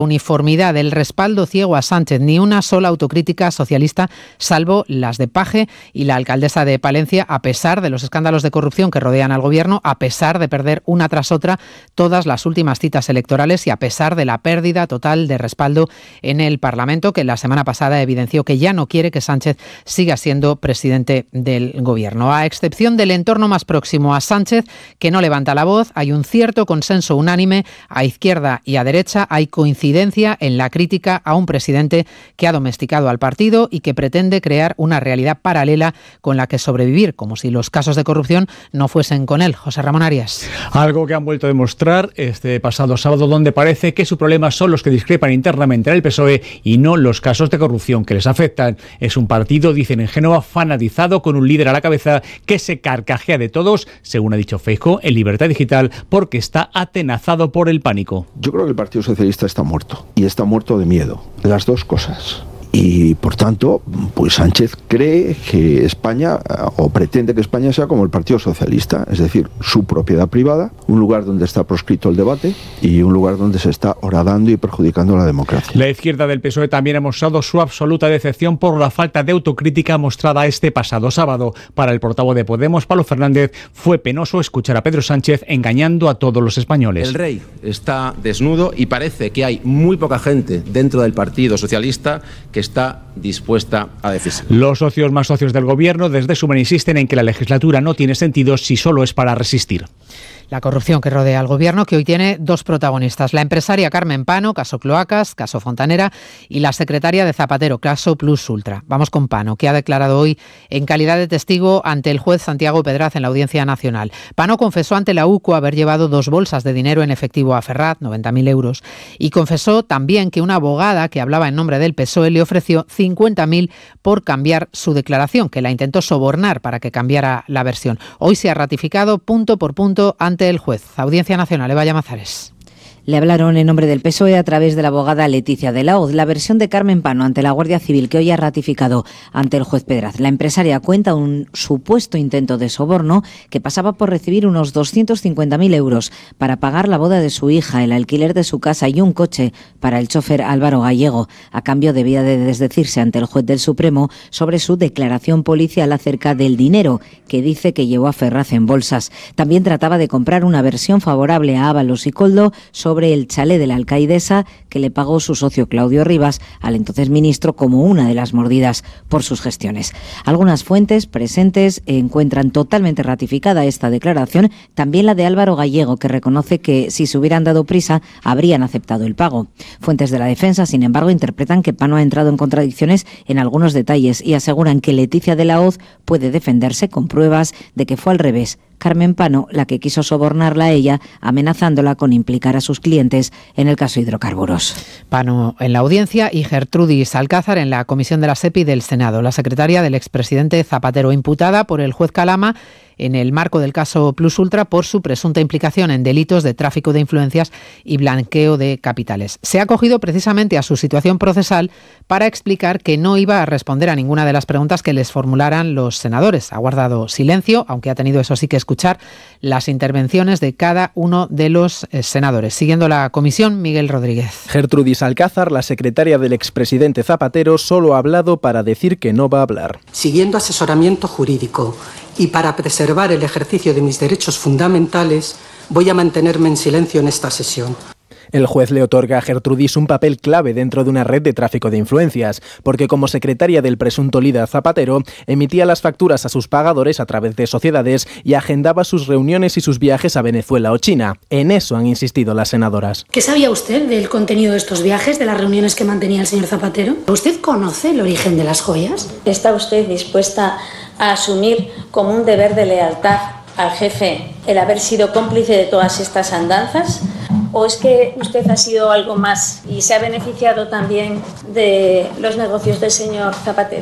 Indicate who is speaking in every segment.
Speaker 1: uniformidad, el respaldo ciego a Sánchez, ni una sola autocrítica socialista, salvo las de Paje y la alcaldesa de Palencia, a pesar de los escándalos de corrupción que rodean al gobierno, a pesar de perder una tras otra todas las últimas citas electorales y a pesar de la pérdida total de respaldo en el Parlamento, que la semana pasada evidenció que ya no quiere que Sánchez siga siendo presidente del gobierno. A excepción del entorno más próximo a Sánchez, que no levanta la voz, hay un cierto consenso unánime a izquierda y a derecha, hay coincidencia en la crítica a un presidente que ha domesticado al partido y que pretende crear una realidad paralela con la que sobrevivir, como si los casos de corrupción no fuesen con él. José Ramón Arias.
Speaker 2: Algo que han vuelto a demostrar este pasado sábado, donde parece que su problema son los que discrepan internamente en el PSOE y no los casos de corrupción que les afectan. Es un partido, dicen en Génova, fanatizado, con un líder a la cabeza que se carcajea de todos, según ha dicho Feijóo en Libertad Digital, porque está atenazado por el pánico.
Speaker 3: Yo creo que el Partido Socialista está muerto, y está muerto de miedo, las dos cosas. Y por tanto, pues Sánchez cree que España, o pretende que España sea como el Partido Socialista, es decir, su propiedad privada, un lugar donde está proscrito el debate y un lugar donde se está horadando y perjudicando la democracia.
Speaker 2: La izquierda del PSOE también ha mostrado su absoluta decepción por la falta de autocrítica mostrada este pasado sábado. Para el portavoz de Podemos, Pablo Fernández, fue penoso escuchar a Pedro Sánchez engañando a todos los españoles.
Speaker 4: El rey está desnudo y parece que hay muy poca gente dentro del Partido Socialista que está dispuesta a decirse.
Speaker 2: Los socios más socios del gobierno desde Sumar insisten en que la legislatura no tiene sentido si solo es para resistir.
Speaker 1: La corrupción que rodea al gobierno, que hoy tiene dos protagonistas: la empresaria Carmen Pano, caso Cloacas, caso Fontanera, y la secretaria de Zapatero, caso Plus Ultra. Vamos con Pano, que ha declarado hoy en calidad de testigo ante el juez Santiago Pedraz en la Audiencia Nacional. Pano confesó ante la UCO haber llevado 2 bolsas de dinero en efectivo a Ferraz, 90.000 euros, y confesó también que una abogada que hablaba en nombre del PSOE le ofreció 50.000 por cambiar su declaración, que la intentó sobornar para que cambiara la versión. Hoy se ha ratificado punto por punto ante el juez. Audiencia Nacional, Eva Llamazares.
Speaker 5: Le hablaron en nombre del PSOE a través de la abogada Leticia de la Hoz. La versión de Carmen Pano ante la Guardia Civil, que hoy ha ratificado ante el juez Pedraz. La empresaria cuenta un supuesto intento de soborno que pasaba por recibir unos 250.000 euros para pagar la boda de su hija, el alquiler de su casa y un coche para el chofer Álvaro Gallego. A cambio, debía de desdecirse ante el juez del Supremo sobre su declaración policial acerca del dinero que dice que llevó a Ferraz en bolsas. También trataba de comprar una versión favorable a Ábalos y Koldo sobre el chalet de la alcaidesa que le pagó su socio Claudio Rivas al entonces ministro como una de las mordidas por sus gestiones. Algunas fuentes presentes encuentran totalmente ratificada esta declaración, también la de Álvaro Gallego, que reconoce que si se hubieran dado prisa habrían aceptado el pago. Fuentes de la defensa, sin embargo, interpretan que Pano ha entrado en contradicciones en algunos detalles y aseguran que Leticia de la Hoz puede defenderse con pruebas de que fue al revés. Carmen Pano la que quiso sobornarla a ella, amenazándola con implicar a sus clientes en el caso hidrocarburos.
Speaker 1: Pano en la audiencia y Gertrudis Alcázar en la comisión de la SEPI del Senado, la secretaria del expresidente Zapatero, imputada por el juez Calama en el marco del caso Plus Ultra por su presunta implicación en delitos de tráfico de influencias y blanqueo de capitales. Se ha acogido precisamente a su situación procesal para explicar que no iba a responder a ninguna de las preguntas que les formularan los senadores. Ha guardado silencio, aunque ha tenido, eso sí, que escuchar las intervenciones de cada uno de los senadores. Siguiendo la comisión, Miguel Rodríguez.
Speaker 6: Gertrudis Alcázar, la secretaria del expresidente Zapatero, solo ha hablado para decir que no va a hablar.
Speaker 7: Siguiendo asesoramiento jurídico y para preservar el ejercicio de mis derechos fundamentales, voy a mantenerme en silencio en esta sesión.
Speaker 6: El juez le otorga a Gertrudis un papel clave dentro de una red de tráfico de influencias, porque como secretaria del presunto líder Zapatero, emitía las facturas a sus pagadores a través de sociedades y agendaba sus reuniones y sus viajes a Venezuela o China. En eso han insistido las senadoras.
Speaker 8: ¿Qué sabía usted del contenido de estos viajes, de las reuniones que mantenía el señor Zapatero? ¿Usted conoce el origen de las joyas?
Speaker 9: ¿Está usted dispuesta a asumir como un deber de lealtad al jefe el haber sido cómplice de todas estas andanzas? ¿O es que usted ha sido algo más y se ha beneficiado también de los negocios del señor Zapatero?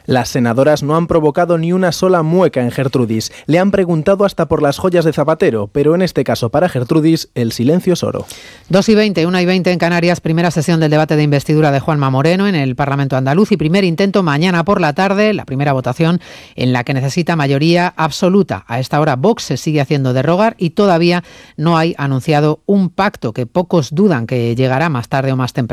Speaker 6: Las senadoras no han provocado ni una sola mueca en Gertrudis. Le han preguntado hasta por las joyas de Zapatero, pero en este caso para Gertrudis el silencio es oro.
Speaker 1: 2:20, 1:20 en Canarias, primera sesión del debate de investidura de Juanma Moreno en el Parlamento andaluz y primer intento mañana por la tarde, la primera votación en la que necesita mayoría absoluta. A esta hora Vox se sigue haciendo de rogar y todavía no hay anunciado un pacto que pocos dudan que llegará más tarde o más temprano.